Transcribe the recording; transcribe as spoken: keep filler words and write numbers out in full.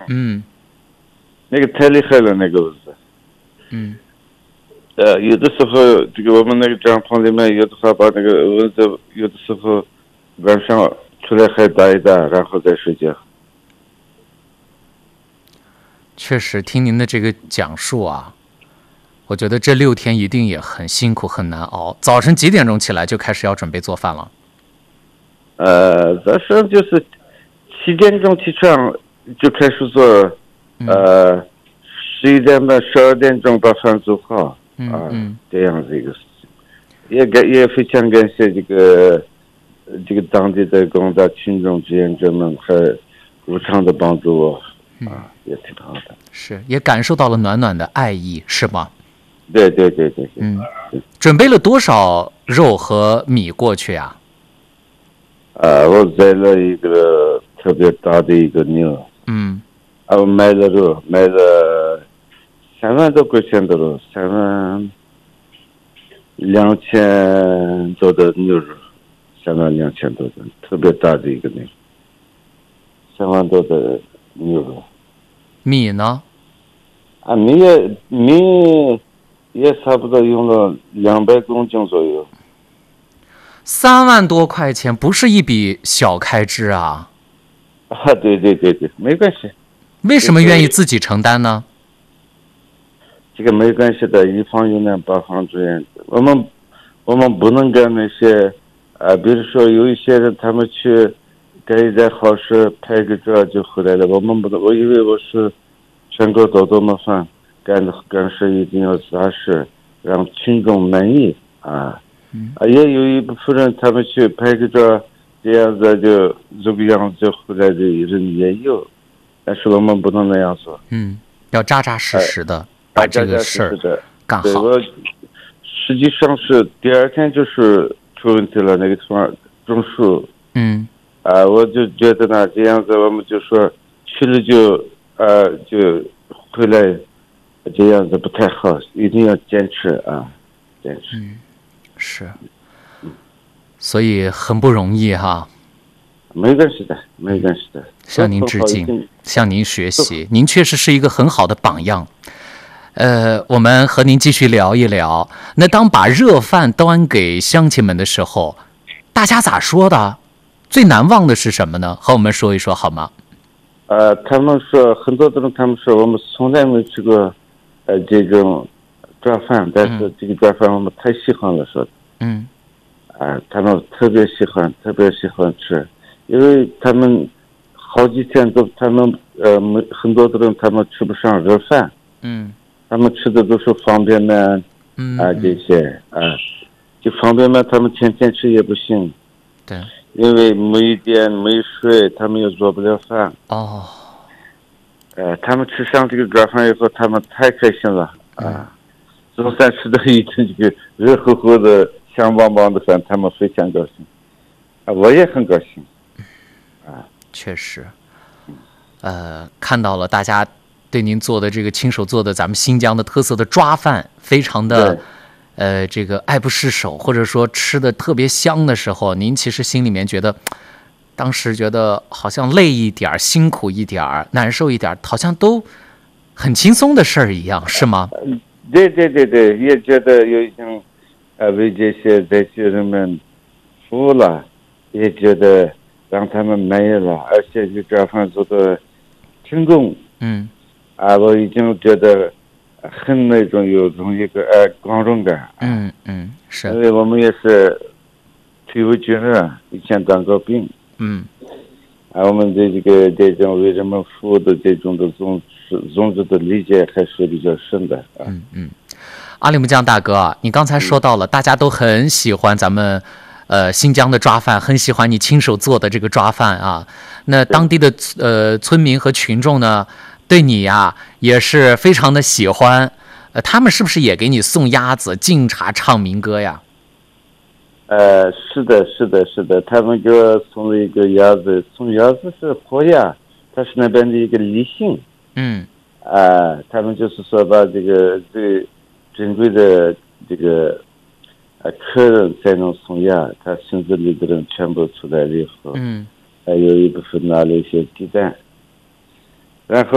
嗯， 那个太厉害了，那个蚊子。 嗯， 呃，有的时候这个我们那个帐篷里面，有的话把那个蚊子，有的时候晚上出来还打一打，然后再睡觉。 确实，听您的这个讲述啊，我觉得这六天一定也很辛苦很难熬。早晨几点钟起来就开始要准备做饭了？ 呃，早上就是七点钟起床就开始做，呃，十一点半、十二点钟把饭做好， 嗯啊， 嗯， 这样子一个事情。也感也非常感谢这个这个当地的广大群众志愿者们还无偿的帮助我，啊，也挺好的。 是，也感受到了暖暖的爱意，是吗？ 对对对对对。 嗯，准备了多少肉和米过去呀？ 啊，我宰了一个特别大的一个牛。 嗯， 啊，我买了肉，买了三万多块钱的肉，三万两千多的牛肉，三万两千多的，特别大的一个牛，三万多的牛肉。 米呢？ 啊，米也米也差不多用了两百公斤左右。 三万多块钱不是一笔小开支啊！ 啊，对对对对，没关系。 为什么愿意自己承担呢？ 这个没关系的，一方有难八方支援。我们我们不能干那些，啊，比如说有一些人他们去干一点好事，拍个照就回来了。我们不能，我以为我是全国都这么犯，干干事一定要扎实，让群众满意啊。啊，也有一部分人他们去拍个照，这样子就这个样子就回来的人也有，但是我们不能那样做。 嗯，要扎扎实实的把这个事儿干好。 我实际上是第二天就是出问题了，那个地方种树。 嗯。 啊，我就觉得呢，这样子我们就说去了就呃就回来，这样子不太好，一定要坚持啊，坚持。 嗯，是，所以很不容易哈。 没关系的，没关系的。 向您致敬，向您学习，您确实是一个很好的榜样。呃，我们和您继续聊一聊。那当把热饭端给乡亲们的时候，大家咋说的？最难忘的是什么呢？和我们说一说好吗？ 呃，他们说很多的人，他们说我们从来没吃过，呃，这种抓饭，但是这个抓饭我们太喜欢了，说的。 嗯。 啊、呃，他们特别喜欢，特别喜欢吃，因为他们好几天都，他们呃，很多的人他们吃不上热饭。 嗯。 他们吃的都是方便面。 嗯。 啊，这些啊，就方便面，他们天天吃也不行。 对。 因为没电没水，他们也做不了饭。 哦， 呃，他们吃上这个抓饭以后，他们太开心了啊！中山吃的一顿这个热乎乎的、香棒棒的饭，他们非常高兴啊，我也很高兴啊。 确实，呃，看到了大家对您做的这个亲手做的咱们新疆的特色的抓饭，非常的。呃，这个爱不释手，或者说吃的特别香的时候，您其实心里面觉得，当时觉得好像累一点、辛苦一点、难受一点，好像都很轻松的事儿一样，是吗？ 对对对对，也觉得有一种呃为这些这些人们服务了，也觉得让他们满意了，而且这抓饭做的成功。 嗯。 啊，我已经觉得。很那种有种一个呃光荣感。 嗯嗯，是。 因为我们也是退伍军人，以前当过兵。 嗯。 啊，我们对这个这种为人们服务的这种的宗旨宗旨的理解还是比较深的。啊、 嗯嗯，阿里木江大哥，你刚才说到了，大家都很喜欢咱们呃新疆的抓饭，很喜欢你亲手做的这个抓饭啊。那当地的呃村民和群众呢？对你呀也是非常的喜欢，呃，他们是不是也给你送鸭子、敬茶、唱民歌呀？ 呃，是的，是的，是的，他们给我送了一个鸭子，送鸭子是活鸭，它是那边的一个礼性。 嗯。 啊、呃，他们就是说把这个最珍贵的这个呃客人才能送鸭，他村子里的人全部出来了以后， 嗯， 还有一部分拿了一些鸡蛋，然后。